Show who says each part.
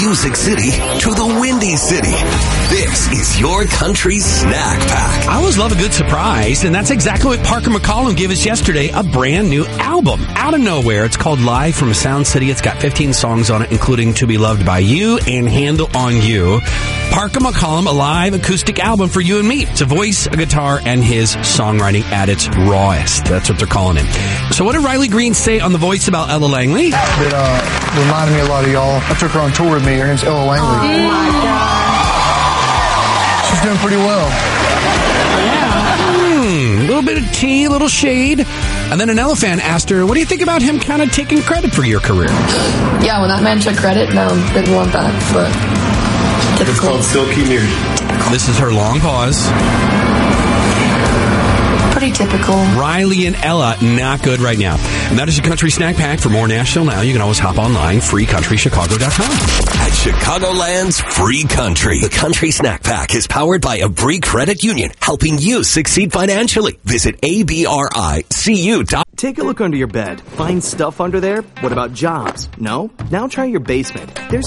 Speaker 1: Music City to the Windy City. This is your country snack pack.
Speaker 2: I always love a good surprise, and that's exactly what Parker McCollum gave us yesterday, a brand new album out of nowhere. It's called Live from Sound City. It's got 15 songs on it, including To Be Loved by You and Handle on You. Parker McCollum, a live acoustic album for you and me. It's a voice, a guitar, and his songwriting at its rawest. That's what they're calling it. So what did Riley Green say on The Voice about Ella Langley?
Speaker 3: That reminded me a lot of y'all. I took her on tour with me. Her name's Ella Langley.
Speaker 4: Oh, my God.
Speaker 3: She's doing pretty well.
Speaker 2: A little bit of tea, a little shade. And then an Ella fan asked her, what do you think about him kind of taking credit for your career?
Speaker 4: Yeah, when that man took credit, no, didn't want that, but typical.
Speaker 5: It's called Silky News.
Speaker 2: This is her long pause.
Speaker 4: Pretty typical.
Speaker 2: Riley and Ella, not good right now. And that is your Country Snack Pack. For more National Now, you can always hop online, freecountrychicago.com.
Speaker 1: At Chicagoland's Free Country, the Country Snack Pack is powered by Abri Credit Union, helping you succeed financially. Visit ABRICU.com.
Speaker 6: Take a look under your bed. Find stuff under there? What about jobs? No? Now try your basement. There's